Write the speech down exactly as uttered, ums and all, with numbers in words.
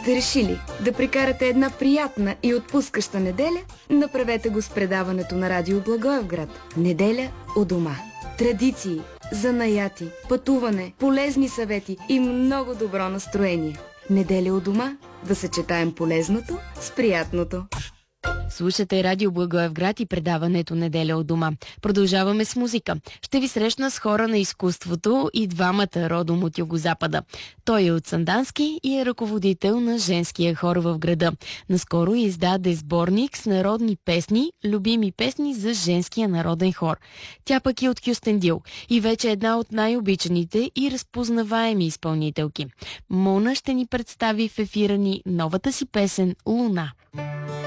сте решили да прекарате една приятна и отпускаща неделя, направете го с предаването на Радио Благоевград. Неделя у дома. Традиции, занаяти, пътуване, полезни съвети и много добро настроение. Неделя у дома, да съчетаем полезното с приятното. Слушате Радио Благоевград и предаването Неделя от дома. Продължаваме с музика. Ще ви срещна с хора на изкуството и двамата родом от Югозапада. Той е от Сандански и е ръководител на женския хор в града. Наскоро издаде сборник с народни песни, любими песни за женския народен хор. Тя пък е от Кюстендил и вече е една от най-обичаните и разпознаваеми изпълнителки. Мона ще ни представи в ефира ни новата си песен «Луна».